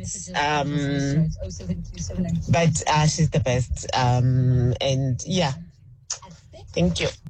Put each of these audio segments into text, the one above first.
but she's the best. And yeah, thank you.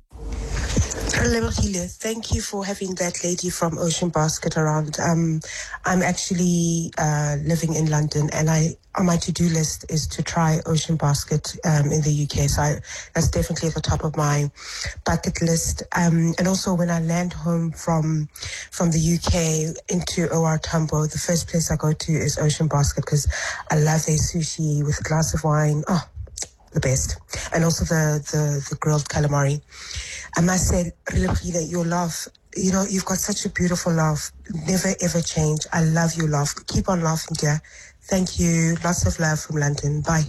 Thank you for having that lady from Ocean Basket around. I'm actually living in London, and on my to-do list is to try Ocean Basket in the UK. So that's definitely at the top of my bucket list. And also when I land home from the UK into OR Tambo, the first place I go to is Ocean Basket because I love their sushi with a glass of wine. Oh, the best. And also the grilled calamari. I must say, Rilapile, your laugh, you've got such a beautiful laugh. Never, ever change. I love your laugh. Keep on laughing, dear. Thank you. Lots of love from London. Bye.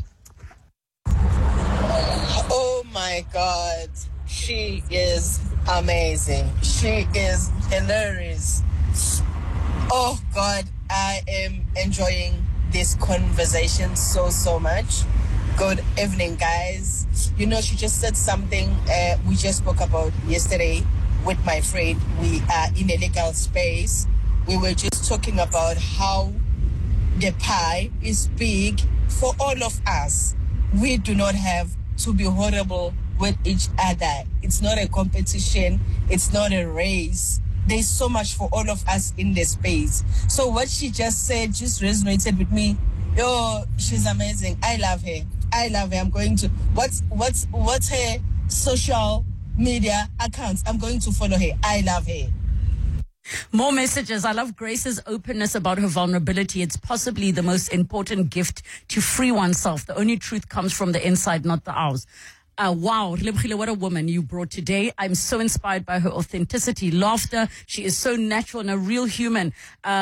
Oh, my God. She is amazing. She is hilarious. Oh, God, I am enjoying this conversation so much. Good evening, guys. She just said something we just spoke about yesterday with my friend. We are in a legal space. We were just talking about how the pie is big for all of us. We do not have to be horrible with each other. It's not a competition. It's not a race. There's so much for all of us in the space. So what she just said just resonated with me. Yo, she's amazing. I love her. I'm going to what's her social media accounts? I'm going to follow her. I love her. More messages. I love Grace's openness about her vulnerability. It's possibly the most important gift to free oneself. The only truth comes from the inside, not the out. Wow, what a woman you brought today. I'm so inspired by her authenticity, laughter. She is so natural and a real human.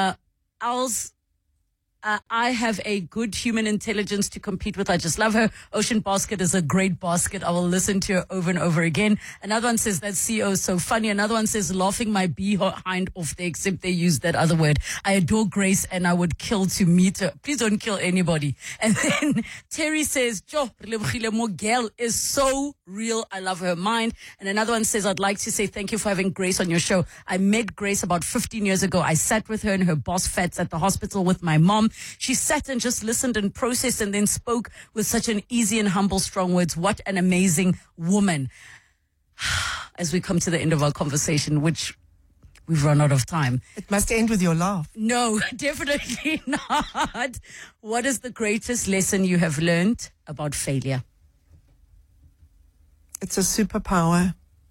I have a good human intelligence to compete with. I just love her. Ocean Basket is a great basket. I will listen to her over and over again. Another one says that CEO is so funny. Another one says laughing my behind off there, except they use that other word. I adore Grace and I would kill to meet her. Please don't kill anybody. And then Terry says, Jo, Mogel is so real. I love her mind. And another one says, I'd like to say thank you for having Grace on your show. I met Grace about 15 years ago. I sat with her and her boss Fats at the hospital with my mom. She sat and just listened and processed and then spoke with such an easy and humble, strong words. What an amazing woman. As we come to the end of our conversation, which we've run out of time. It must end with your laugh. No, definitely not. What is the greatest lesson you have learned about failure? It's a superpower.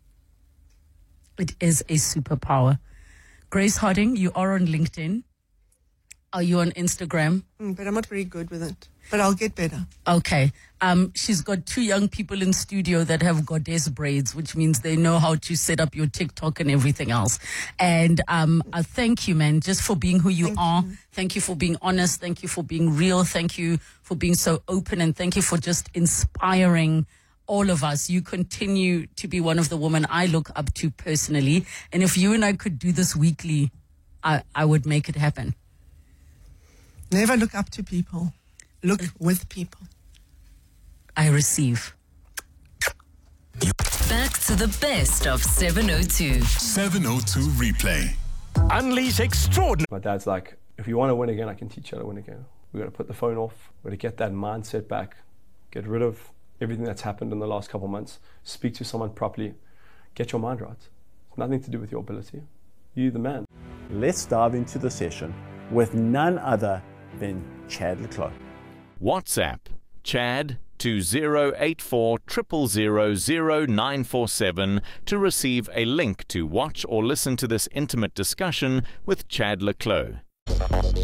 It is a superpower. Grace Harding, you are on LinkedIn. Are you on Instagram? But I'm not very good with it. But I'll get better. Okay. She's got 2 young people in studio that have goddess braids, which means they know how to set up your TikTok and everything else. And thank you, man, just for being who you are. Thank you for being honest. Thank you for being real. Thank you for being so open. And thank you for just inspiring all of us. You continue to be one of the women I look up to personally. And if you and I could do this weekly, I would make it happen. Never look up to people. Look with people. I receive. Back to the best of 702. 702 replay. Unleash extraordinary. My dad's like, if you want to win again, I can teach you how to win again. We've got to put the phone off. We've got to get that mindset back. Get rid of everything that's happened in the last couple of months. Speak to someone properly. Get your mind right. It's nothing to do with your ability. You're the man. Let's dive into the session with none other than Chad le Clos. WhatsApp Chad 2084 000 947 to receive a link to watch or listen to this intimate discussion with Chad le Clos.